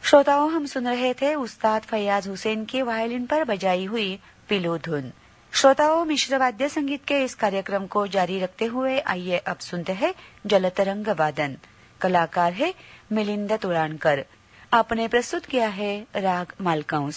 श्रोताओं, हम सुन रहे थे उस्ताद फैयाज हुसैन की वायलिन पर बजाई हुई पिलो धुन। श्रोताओं, मिश्र वाद्य संगीत के इस कार्यक्रम को जारी रखते हुए आइए अब सुनते हैं जलतरंग वादन। कलाकार है मिलिंद तुराणकर। आपने प्रस्तुत किया है राग मालकंस।